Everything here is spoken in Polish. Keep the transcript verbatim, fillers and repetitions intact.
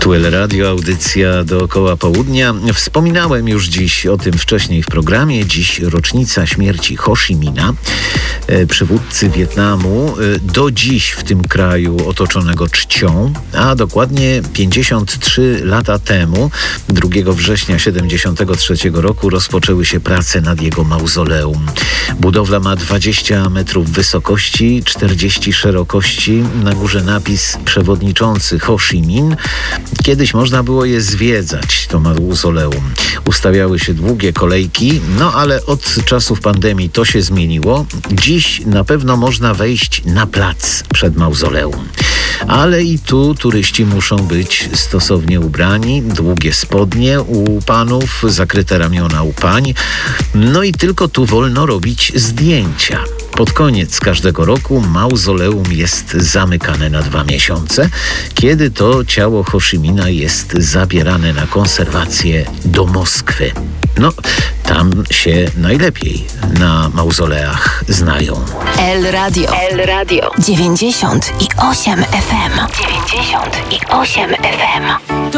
Tu El Radio, audycja dookoła południa. Wspominałem już dziś o tym wcześniej w programie. Dziś rocznica śmierci Ho Chi Minha, przywódcy Wietnamu, do dziś w tym kraju otoczonego czcią, a dokładnie pięćdziesiąt trzy lata temu, drugiego września siedemdziesiątego trzeciego roku, rozpoczęły się prace nad jego mauzoleum. Budowla ma dwadzieścia metrów wysokości, czterdzieści szerokości. Na górze napis przewodniczący Ho Chi Minh. Kiedyś można było je zwiedzać, to mauzoleum. Ustawiały się długie kolejki, no ale od czasów pandemii to się zmieniło. Dziś na pewno można wejść na plac przed mauzoleum. Ale i tu turyści muszą być stosownie ubrani, długie spodnie u panów, zakryte ramiona u pań. No i tylko tu wolno robić zdjęcia. Pod koniec każdego roku mauzoleum jest zamykane na dwa miesiące, kiedy to ciało Ho Chi Minha jest zabierane na konserwację do Moskwy. No, tam się najlepiej na mauzoleach znają. El Radio. El Radio. dziewięćdziesiąt i osiem F M. dziewięćdziesiąt i osiem F M.